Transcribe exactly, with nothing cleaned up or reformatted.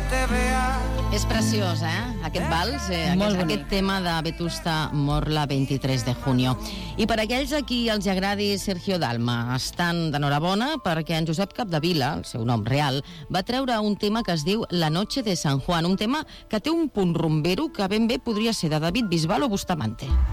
te vea. És preciós, eh? Aquest vals, eh? aquest, aquest tema de Vetusta Morla, veintitrés de junio. I per aquells a qui els agradi Sergio Dalma, estan d'enhorabona perquè en Josep Capdevila, el seu nom real, va treure un tema que es diu La noche de San Juan, un tema que té un punt rumbero que ben bé podria ser de David Bisbal o Bustamante.